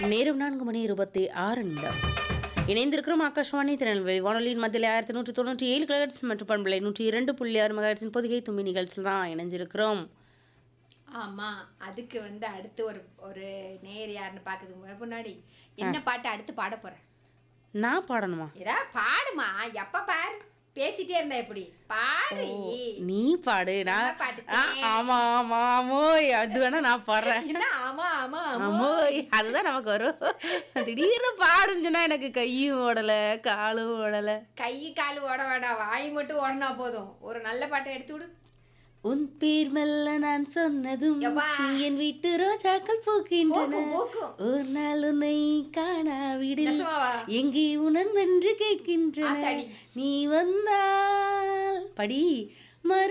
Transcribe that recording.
நேரம் 4:26 நிமிடம். இணைந்திருக்கிறோம் ஆகாஷ்வாணி திருநெல்வேலி வானொலியின் மத்தியில் 1197 கிலோஹெர்ட்ஸ் மற்றும் பண்பலை 102.6 மெகாஹெர்ட்ஸின் பொதிகை தும்மி நிகழ்ச்சியில் தான் இணைஞ்சிருக்கிறோம். ஆமா, அதுக்கு அடுத்து ஒரு ஒரு நேர் யாருன்னு பாக்குறதுக்கு முன்னாடி என்ன பாட்டு அடுத்து பாட போற? நான் பாடணுமா? ஏதா பாடுமா, எப்ப பாரு பேசிட்டே இருந்தா எப்படி? பாடு. நீ பாடு. நான் பாட்டு? ஆமா ஆமா ஆமோய் அது வேணா நான் பாடுறேன். என்ன ஆமா ஆமா ஆமோய் அதுதான் நமக்கு வரும். திடீர்னு பாடுன்னு சொன்னா எனக்கு கையும் ஓடல காலும் ஓடல. கை கால் ஓட வேண்டாம், வாய் மட்டும் ஓடனா போதும். ஒரு நல்ல பாட்டை எடுத்து விடு. உன் பேர் மெல்ல நான் சொன்னதும் என் வீட்டு ரோஜாக்கள் பூக்கின்றன. ஒரு நாள் உன்னை காணாவிடில் எங்கே உணன் என்று கேட்கின்றன. நீ வந்தால் படி